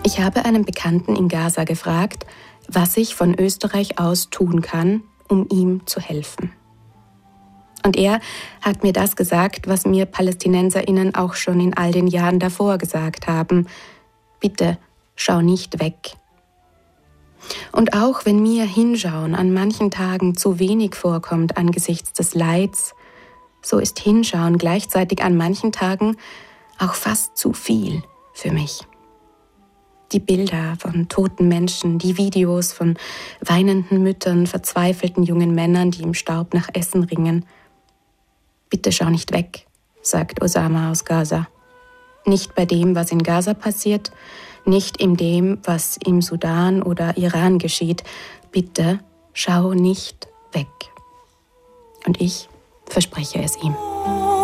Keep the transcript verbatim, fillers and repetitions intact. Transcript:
Ich habe einen Bekannten in Gaza gefragt, was ich von Österreich aus tun kann, um ihm zu helfen. Und er hat mir das gesagt, was mir PalästinenserInnen auch schon in all den Jahren davor gesagt haben. Bitte, schau nicht weg. Und auch wenn mir Hinschauen an manchen Tagen zu wenig vorkommt angesichts des Leids, so ist Hinschauen gleichzeitig an manchen Tagen auch fast zu viel für mich. Die Bilder von toten Menschen, die Videos von weinenden Müttern, verzweifelten jungen Männern, die im Staub nach Essen ringen. Bitte schau nicht weg, sagt Osama aus Gaza. Nicht bei dem, was in Gaza passiert, nicht in dem, was im Sudan oder Iran geschieht. Bitte schau nicht weg. Und ich verspreche es ihm.